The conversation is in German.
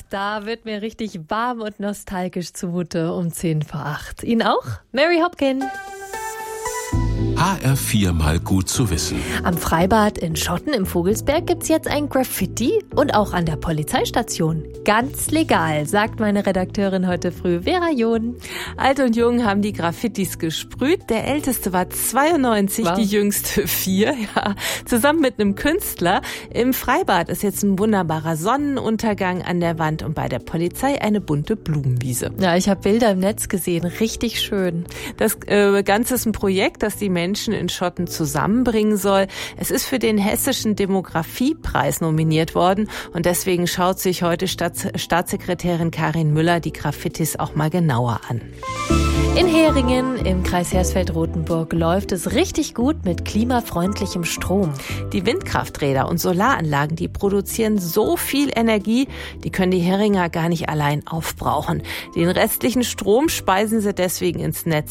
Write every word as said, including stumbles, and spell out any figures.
Da wird mir richtig warm und nostalgisch zumute um zehn vor acht. Ihnen auch? Mary Hopkin. H R vier mal gut zu wissen. Am Freibad in Schotten im Vogelsberg gibt's jetzt ein Graffiti und auch an der Polizeistation. Ganz legal, sagt meine Redakteurin heute früh, Vera John. Alt und Jung haben die Graffitis gesprüht. Der älteste war zweiundneunzig, wow. Die jüngste vier. Ja, zusammen mit einem Künstler. Im Freibad ist jetzt ein wunderbarer Sonnenuntergang an der Wand und bei der Polizei eine bunte Blumenwiese. Ja, ich habe Bilder im Netz gesehen, richtig schön. Das äh, Ganze ist ein Projekt, das die Menschen in Schotten zusammenbringen soll. Es ist für den Hessischen Demografiepreis nominiert worden und deswegen schaut sich heute Staats- Staatssekretärin Karin Müller die Graffitis auch mal genauer an. In Heringen im Kreis Hersfeld-Rotenburg läuft es richtig gut mit klimafreundlichem Strom. Die Windkrafträder und Solaranlagen, die produzieren so viel Energie, die können die Heringer gar nicht allein aufbrauchen. Den restlichen Strom speisen sie deswegen ins Netz